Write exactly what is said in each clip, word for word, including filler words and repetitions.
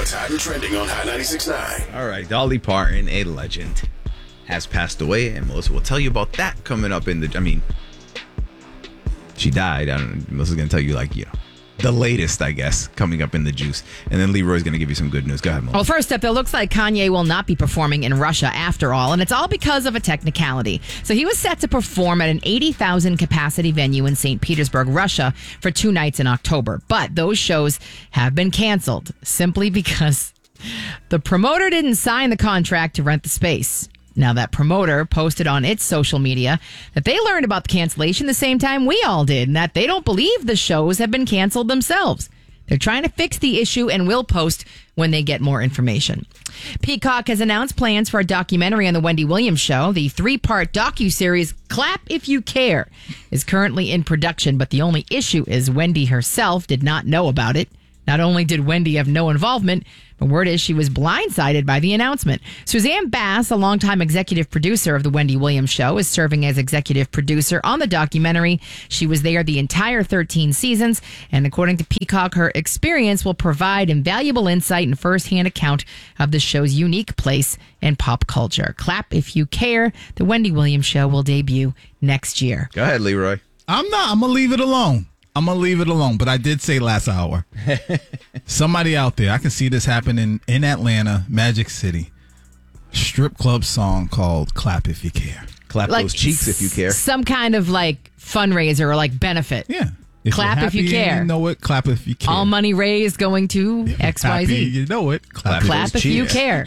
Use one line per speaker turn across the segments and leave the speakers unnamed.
What's hot and trending on Hot ninety-six point nine.
All right, Dolly Parton, a legend, has passed away, and Melissa will tell you about that coming up in the. I mean, she died. I don't. Melissa's gonna tell you like you know the latest, I guess, coming up in the juice, and then Leroy's gonna give you some good news. Go ahead, Melissa.
Well, first up, it looks like Kanye will not be performing in Russia after all, and it's all because of a technicality. So he was set to perform at an eighty thousand capacity venue in Saint Petersburg, Russia, for two nights in October, but those shows have been canceled simply because the promoter didn't sign the contract to rent the space. Now, that promoter posted on its social media that they learned about the cancellation the same time we all did, and that they don't believe the shows have been canceled themselves. They're trying to fix the issue and will post when they get more information. Peacock has announced plans for a documentary on the Wendy Williams Show. The three-part docuseries Clap If You Care is currently in production, but the only issue is Wendy herself did not know about it. Not only did Wendy have no involvement, but word is she was blindsided by the announcement. Suzanne Bass, a longtime executive producer of The Wendy Williams Show, is serving as executive producer on the documentary. She was there the entire thirteen seasons, and according to Peacock, her experience will provide invaluable insight and firsthand account of the show's unique place in pop culture. Clap If You Care. The Wendy Williams Show will debut next year.
Go ahead, Leroy.
I'm not. I'm going to leave it alone. I'm going to leave it alone. But I did say last hour, somebody out there, I can see this happening in Atlanta, Magic City. Strip club song called Clap If You Care.
Clap
Like
those cheeks if you care.
Some kind of like fundraiser or like benefit.
Yeah. If
Clap
you're
if you
happy and
care.
You know it. Clap if you care.
All money raised going to
If you're
X Y Z.
happy, you know it. Clap,
Clap if you care.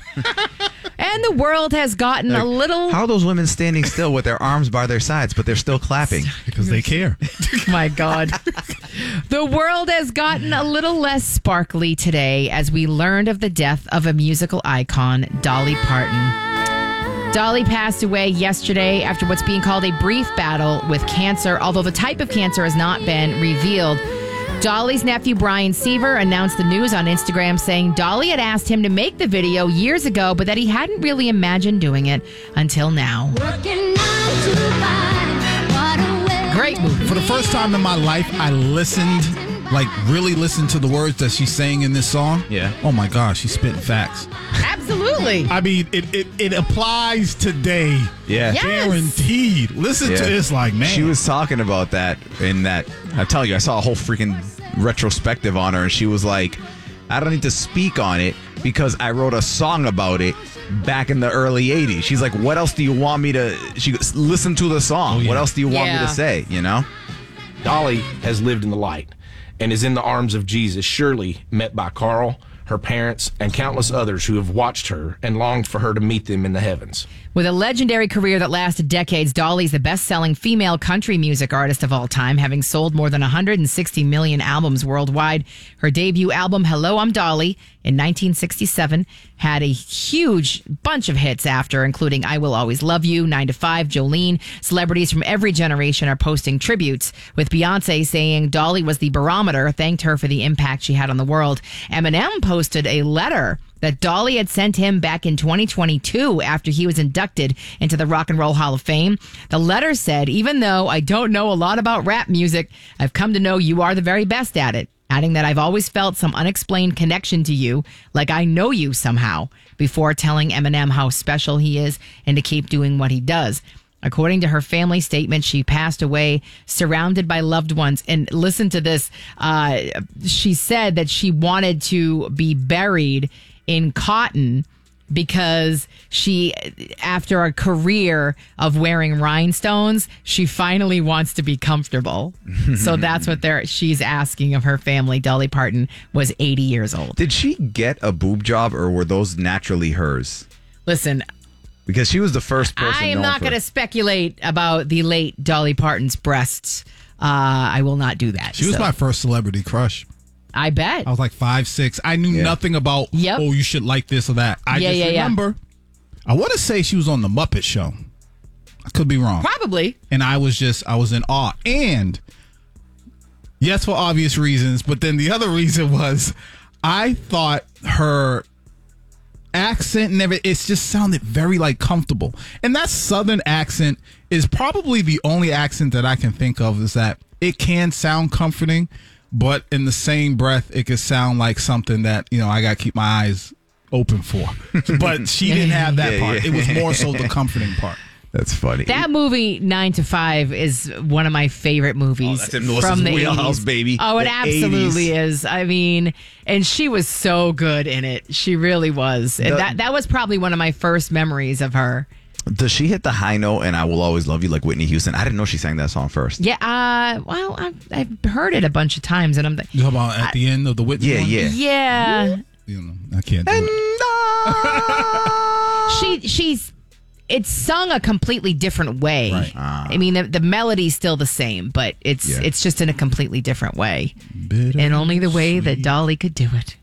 And the world has gotten
Like,
a little...
How are those women standing still with their arms by their sides, but they're still clapping?
because they care.
My God. The world has gotten a little less sparkly today as we learned of the death of a musical icon, Dolly Parton. Dolly passed away yesterday after what's being called a brief battle with cancer, although the type of cancer has not been revealed. Dolly's nephew, Brian Seaver, announced the news on Instagram, saying Dolly had asked him to make the video years ago, but that he hadn't really imagined doing it until now. Great movie.
For the first time in my life, I listened, like really listened to the words that she's saying in this song.
Yeah.
Oh my gosh, she's spitting facts.
Absolutely.
I mean, it it, it applies today.
Yeah.
Yes.
Guaranteed. Listen
Yeah.
to this, like, man.
She was talking about that in that. I tell you, I saw a whole freaking retrospective on her, and she was like, I don't need to speak on it because I wrote a song about it back in the early eighties. She's like, what else do you want me to... She goes, listen to the song.
Oh, yeah.
What else do you want
Yeah.
me to say, you know?
Dolly has lived in the light and is in the arms of Jesus, surely met by Carl, her parents, and countless others who have watched her and longed for her to meet them in the heavens.
With a legendary career that lasted decades, Dolly's the best-selling female country music artist of all time, having sold more than one hundred sixty million albums worldwide. Her debut album, Hello, I'm Dolly, in nineteen sixty-seven, had a huge bunch of hits after, including I Will Always Love You, nine to five, Jolene. Celebrities from every generation are posting tributes, with Beyonce saying Dolly was the barometer, thanked her for the impact she had on the world. Eminem posted a letter that Dolly had sent him back in twenty twenty-two after he was inducted into the Rock and Roll Hall of Fame. The letter said, even though I don't know a lot about rap music, I've come to know you are the very best at it. Adding that I've always felt some unexplained connection to you, like I know you somehow, before telling Eminem how special he is and to keep doing what he does. According to her family statement, she passed away surrounded by loved ones. And listen to this. Uh, she said that she wanted to be buried in cotton because she, after a career of wearing rhinestones, she finally wants to be comfortable. So that's what they're, she's asking of her family. Dolly Parton was eighty years old.
Did she get a boob job, or were those naturally hers?
Listen,
Because she was the first person
I am
known
not
for-
going to speculate about the late Dolly Parton's breasts. Uh, I will not do that.
She was
So,
my first celebrity crush.
I bet.
I was like five, six. I knew
Yeah.
nothing about,
Yep.
oh, you should like this or that. I
Yeah,
just
yeah, yeah.
remember, I want to say she was on The Muppet Show. I could be wrong.
Probably.
And I was just, I was in awe. And, yes, for obvious reasons, but then the other reason was I thought her accent and everything, it just sounded very, like, comfortable. And that Southern accent is probably the only accent that I can think of is that it can sound comforting, but in the same breath, it could sound like something that, you know, I got to keep my eyes open for. But she didn't have that
Yeah,
part.
yeah.
It was more so the comforting part.
That's funny.
That movie, Nine to Five, is one of my favorite movies
Oh, that's in Melissa's
from the
wheelhouse,
eighties.
baby.
Oh, it
The
absolutely
eighties.
is. I mean, and she was so good in it. She really was. And
The-
that that was probably one of my first memories of her.
Does she hit the high note and I Will Always Love You like Whitney Houston? I didn't know she sang that song first.
Yeah. Uh. Well, I've, I've heard it a bunch of times, and I'm like,
You talking about at the end of the Whitney
Yeah,
one?
yeah.
yeah.
You know, I can't do it.
She she's. It's sung a completely different way.
Right.
I mean, the, the melody's still the same, but it's
Yeah.
it's just in a completely different way.
Bitter
And only the way that Dolly could do it.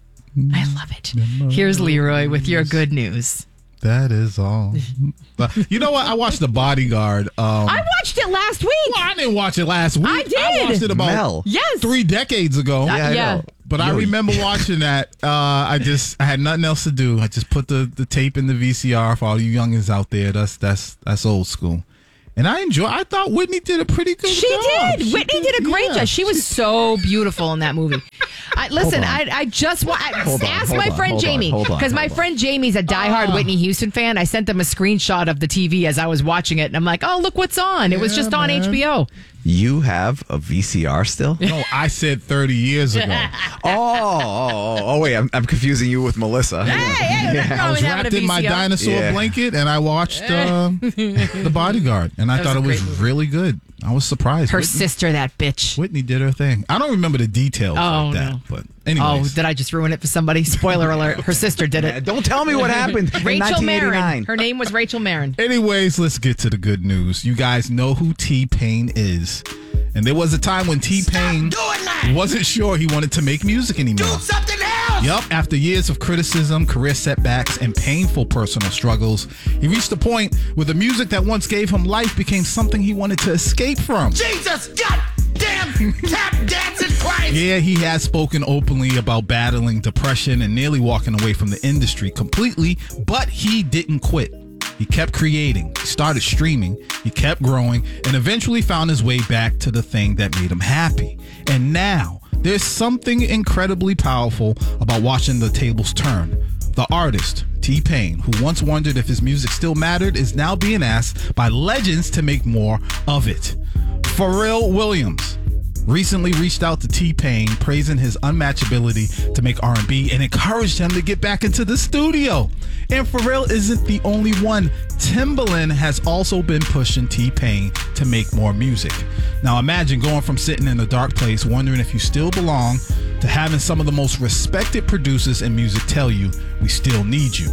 I love it. Here's Leroy with your good news.
That is all. But you know what? I watched The Bodyguard. Um,
I watched it last week.
well, I didn't watch it last week.
I did.
I watched it about
Mel.
Yes.
three decades ago.
Uh,
I
yeah.
know.
But I
Yo,
remember watching that. Uh, I just I had nothing else to do. I just put the, the tape in the V C R for all you youngins out there. That's that's that's old school. And I enjoy. I thought Whitney did a pretty good
She
job.
did.
She
Whitney did a great
yeah.
job. She was so beautiful in that movie. I, listen, I, I just wa- I,
Hold on,
asked
hold
my
on,
friend
hold on,
Jamie
hold on,
because my
hold on.
friend Jamie's a diehard
Ah.
Whitney Houston fan. I sent them a screenshot of the T V as I was watching it, and I'm like, "Oh, look what's on! It was
Yeah,
just on
man.
H B O."
You have a V C R still?
No, I said thirty years ago.
oh, oh, oh, oh, wait. I'm, I'm confusing you with Melissa.
Hey, hey, nothing wrong
I was
with having a
wrapped in my
V C R.
dinosaur
Yeah.
blanket and I watched uh, The Bodyguard. And I
That was
thought
a
it was
great movie.
really good. I was surprised.
Her
Whitney,
sister, that bitch.
Whitney did her thing. I don't remember the details
Oh,
like that.
no.
But
Oh,
anyways.
did I just ruin it for somebody? Spoiler alert: her sister did
Uh,
it.
Don't tell me what happened in
Rachel
nineteen
Marin.
eighty-nine.
Her name was Rachel Marin.
Anyways, let's get to the good news. You guys know who T-Pain is. And there was a time when T-Pain wasn't sure he wanted to make music anymore. Do something else! Yup, after years of criticism, career setbacks, and painful personal struggles, he reached a point where the music that once gave him life became something he wanted to escape from.
Jesus, goddamn tap dancing Christ!
Yeah, he has spoken openly about battling depression and nearly walking away from the industry completely, but he didn't quit. He kept creating, he started streaming, he kept growing, and eventually found his way back to the thing that made him happy. And now, there's something incredibly powerful about watching the tables turn. The artist, T-Pain, who once wondered if his music still mattered, is now being asked by legends to make more of it. Pharrell Williams recently reached out to T-Pain, praising his unmatched ability to make R and B and encouraged him to get back into the studio. And Pharrell isn't the only one. Timbaland has also been pushing T-Pain to make more music. Now imagine going from sitting in a dark place wondering if you still belong to having some of the most respected producers in music tell you, we still need you.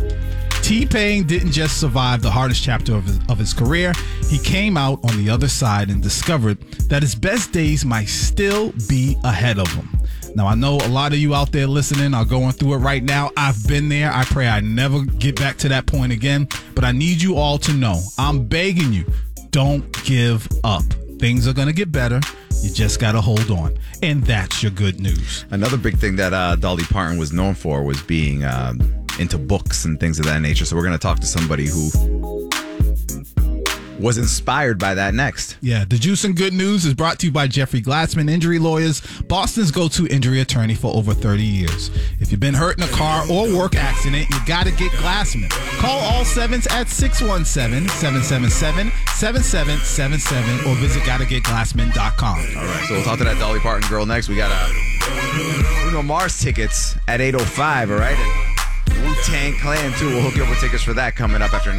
T-Pain didn't just survive the hardest chapter of his, of his career, he came out on the other side and discovered that his best days might still be ahead of him. Now, I know a lot of you out there listening are going through it right now. I've been there. I pray I never get back to that point again. But I need you all to know, I'm begging you, don't give up. Things are going to get better. You just got to hold on. And that's your good news.
Another big thing that uh, Dolly Parton was known for was being um, into books and things of that nature. So we're going to talk to somebody who was inspired by that next.
Yeah, the Juice and Good News is brought to you by Jeffrey Glassman Injury Lawyers, Boston's go-to injury attorney for over thirty years. If you've been hurt in a car or work accident, you got to get Glassman. Call all sevens at six one seven, seven seven seven, seven seven seven seven or visit gotta get glassman dot com.
All right, so we'll talk to that Dolly Parton girl next. We got uh, Bruno Mars tickets at eight oh five, all right? And Wu-Tang Clan, too. We'll hook you up with tickets for that coming up after